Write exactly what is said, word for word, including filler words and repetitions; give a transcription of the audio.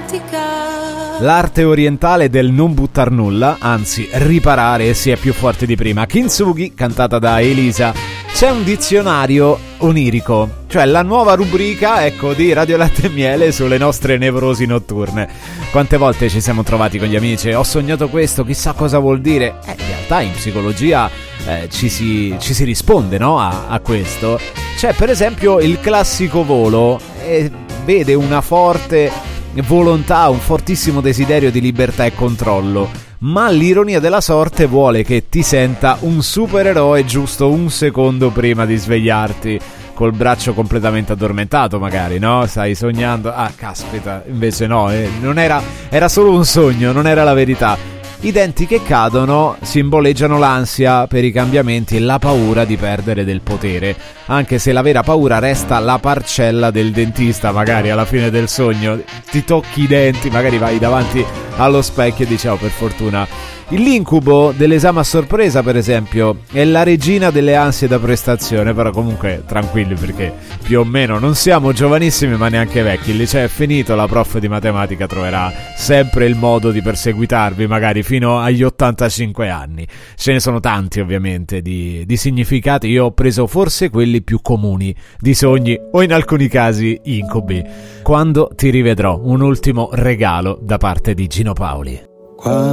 L'arte orientale del non buttar nulla, anzi riparare e si è più forti di prima. Kintsugi, cantata da Elisa. C'è un dizionario onirico, cioè la nuova rubrica, ecco, di Radio Latte e Miele sulle nostre nevrosi notturne. Quante volte ci siamo trovati con gli amici, ho sognato questo, chissà cosa vuol dire. Eh, in realtà in psicologia eh, ci, si, ci si risponde, no, a, a questo. C'è per esempio il classico volo, e vede una forte volontà, un fortissimo desiderio di libertà e controllo, ma l'ironia della sorte vuole che ti senta un supereroe giusto un secondo prima di svegliarti, col braccio completamente addormentato magari, no? Stai sognando, ah caspita, invece no, eh, non era, era solo un sogno, non era la verità. I denti che cadono simboleggiano l'ansia per i cambiamenti e la paura di perdere del potere, anche se la vera paura resta la parcella del dentista, magari alla fine del sogno ti tocchi i denti, magari vai davanti allo specchio e dici oh, per fortuna. L'incubo dell'esame a sorpresa, per esempio, è la regina delle ansie da prestazione, però comunque tranquilli perché più o meno non siamo giovanissimi ma neanche vecchi, il liceo è finito, la prof di matematica troverà sempre il modo di perseguitarvi magari fino agli ottantacinque anni. Ce ne sono tanti ovviamente di, di significati, io ho preso forse quelli più comuni, di sogni o in alcuni casi incubi. Quando ti rivedrò, un ultimo regalo da parte di Gino Paoli.